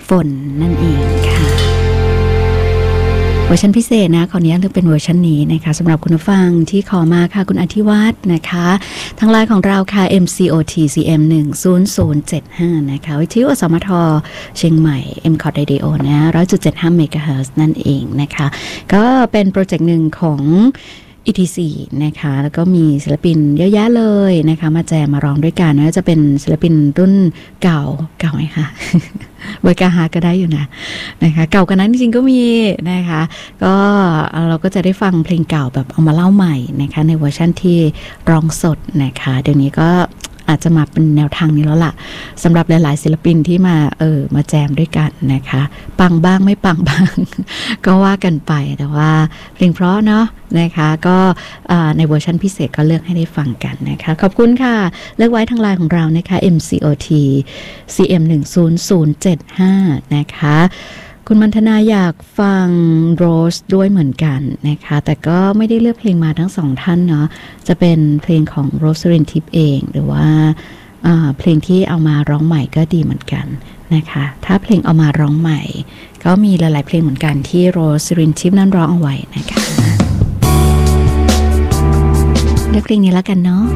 ฝนนั่นเองค่ะเวอร์ชันพิเศษนะขออนุญาตเลือกเป็นเวอร์ชันนี้นะคะสำหรับคุณผู้ฟังที่ขอมาค่ะคุณอธิวัฒน์นะคะทางไลน์ของเราค่ะ MCOTCM 10075นะคะวิทยุอสมทเชียงใหม่ MCOT Radio นะ 100.75 MHz นั่นเองนะคะก็เป็นโปรเจกต์หนึ่งของETC นะคะแล้วก็มีศิลปินเยอะแยะเลยนะคะมาแจมมาร้องด้วยกันนะจะเป็นศิลปินรุ่นเก่าไหมคะ เบอร์กาฮาก็ได้อยู่นะคะเก่ากันนั้นจริงๆก็มีนะคะก็เราก็จะได้ฟังเพลงเก่าแบบเอามาเล่าใหม่นะคะในเวอร์ชั่นที่ร้องสดนะคะเดี๋ยวนี้ก็อาจจะมาเป็นแนวทางนี้แล้วล่ะสำหรับหลายๆศิลปินที่มาแจมด้วยกันนะคะปังบ้างไม่ปังบ้าง ก็ว่ากันไปแต่ว่าเพลงเพราะเนาะนะคะก็ในเวอร์ชันพิเศษก็เลือกให้ได้ฟังกันนะคะขอบคุณค่ะเลือกไว้ทางไลน์ของเรานะคะ MCOT CM 10075นะคะคุณมัณฑนาอยากฟังโรสด้วยเหมือนกันนะคะแต่ก็ไม่ได้เลือกเพลงมาทั้งสองท่านเนาะจะเป็นเพลงของโรสรินทิพย์เองหรือว่าเพลงที่เอามาร้องใหม่ก็ดีเหมือนกันนะคะถ้าเพลงเอามาร้องใหม่ก็มีหลายๆเพลงเหมือนกันที่โรสรินทิพย์นั้นร้องเอาไว้นะคะเลือกเพลงนี้แล้วกันเนาะ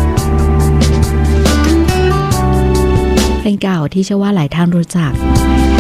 เพลงเก่าที่เชื่อว่าหลายท่านรู้จัก